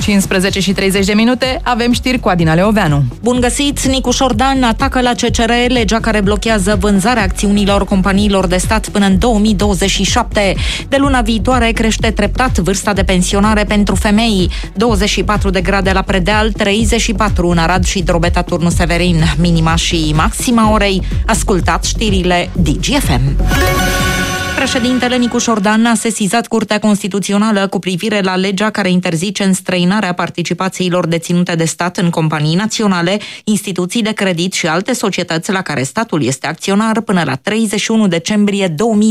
15 și 30 de minute, avem știri cu Adina Leoveanu. Bun găsit! Nicu Șordan atacă la CCR legea care blochează vânzarea acțiunilor companiilor de stat până în 2027. De luna viitoare crește treptat vârsta de pensionare pentru femei. 24 de grade la Predeal, 34 în Arad și Drobeta Turnu Severin. Minima și maxima orei. Ascultați știrile DGFM. Președintele Nicu Șordan a sesizat Curtea Constituțională cu privire la legea care interzice înstrăinarea participațiilor deținute de stat în companii naționale, instituții de credit și alte societăți la care statul este acționar până la 31 decembrie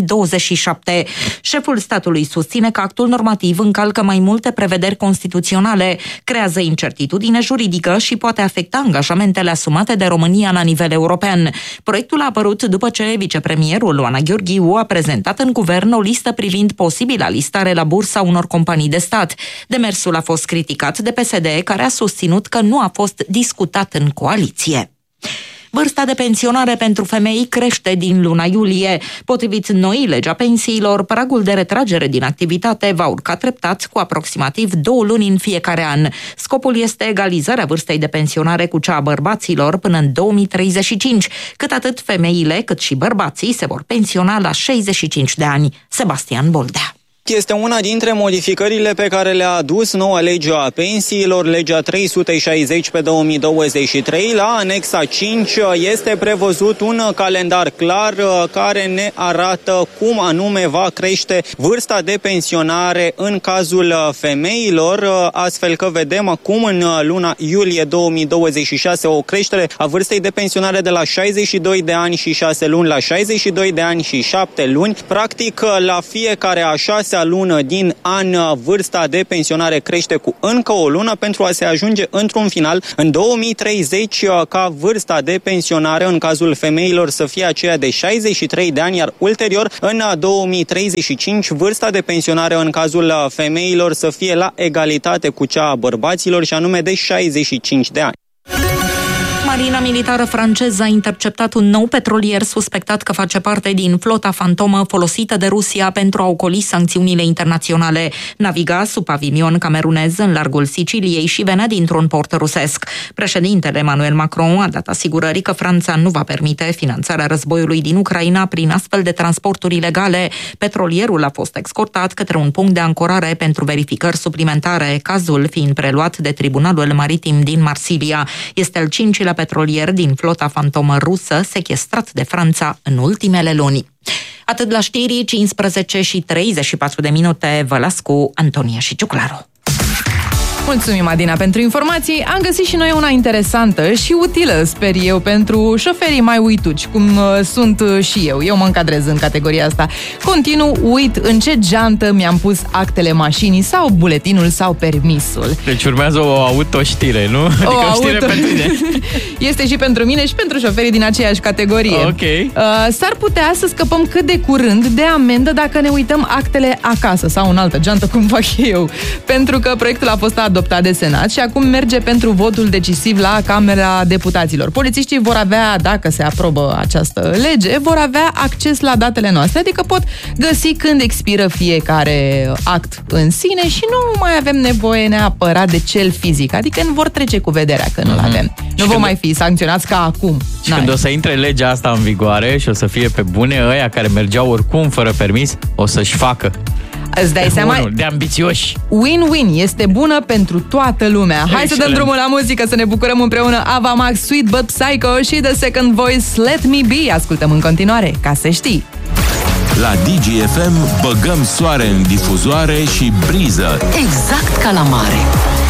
2027. Șeful statului susține că actul normativ încalcă mai multe prevederi constituționale, creează incertitudine juridică și poate afecta angajamentele asumate de România la nivel european. Proiectul a apărut după ce vicepremierul Oana Gheorghiu a prezentat în guvern o listă privind posibila listare la bursă a unor companii de stat. Demersul a fost criticat de PSD, care a susținut că nu a fost discutat în coaliție. Vârsta de pensionare pentru femei crește din luna iulie. Potrivit noii legea pensiilor, pragul de retragere din activitate va urca treptat cu aproximativ 2 luni în fiecare an. Scopul este egalizarea vârstei de pensionare cu cea a bărbaților până în 2035, cât atât femeile cât și bărbații se vor pensiona la 65 de ani. Sebastian Boldea. Este una dintre modificările pe care le-a adus noua lege a pensiilor, legea 360 pe 2023. La anexa 5 este prevăzut un calendar clar care ne arată cum anume va crește vârsta de pensionare în cazul femeilor, astfel că vedem acum în luna iulie 2026 o creștere a vârstei de pensionare de la 62 de ani și 6 luni la 62 de ani și 7 luni. Practic, la fiecare a 6-a lună din an, vârsta de pensionare crește cu încă o lună pentru a se ajunge într-un final în 2030 ca vârsta de pensionare în cazul femeilor să fie aceea de 63 de ani, iar ulterior în 2035 vârsta de pensionare în cazul femeilor să fie la egalitate cu cea a bărbaților și anume de 65 de ani. Marina militară franceză a interceptat un nou petrolier suspectat că face parte din flota fantomă folosită de Rusia pentru a ocoli sancțiunile internaționale. Naviga sub pavilion camerunez în largul Siciliei și venea dintr-un port rusesc. Președintele Emmanuel Macron a dat asigurări că Franța nu va permite finanțarea războiului din Ucraina prin astfel de transporturi ilegale. Petrolierul a fost escortat către un punct de ancorare pentru verificări suplimentare, cazul fiind preluat de Tribunalul Maritim din Marsilia. Este al 5-lea petrolier din flota fantomă rusă sechestrat de Franța în ultimele luni. Atât la știri, 15 și 34 de minute, vă las cu Antonia și Ciuclaru. Mulțumim, Adina, pentru informații. Am găsit și noi una interesantă și utilă, sper eu, pentru șoferii mai uituci, cum sunt și eu. Eu mă încadrez în categoria asta. Continuu uit în ce geantă mi-am pus actele mașinii sau buletinul sau permisul. Deci urmează o autoștire, nu? Adică o știre pentru tine. Este și pentru mine și pentru șoferii din aceeași categorie. Ok. S-ar putea să scăpăm cât de curând de amendă dacă ne uităm actele acasă sau în altă geantă, cum fac eu. Pentru că proiectul a fost adoptat de Senat și acum merge pentru votul decisiv la Camera Deputaților. Polițiștii vor avea, dacă se aprobă această lege, vor avea acces la datele noastre, adică pot găsi când expiră fiecare act în sine și nu mai avem nevoie neapărat de cel fizic, adică nu vor trece cu vederea că nu-l avem. Nu vom mai fi sancționați ca acum. Și când o să intre legea asta în vigoare și o să fie pe bune, ăia care mergeau oricum fără permis, o să-și facă. Îți dai seama? De ambițioși. Win-win, este bună pentru toată lumea. Hai să dăm drumul la muzică, să ne bucurăm împreună. Ava Max, Sweet But Psycho și The Second Voice, Let Me Be. Ascultăm în continuare, ca să știi. La DGFM băgăm soare în difuzoare și briză. Exact ca la mare.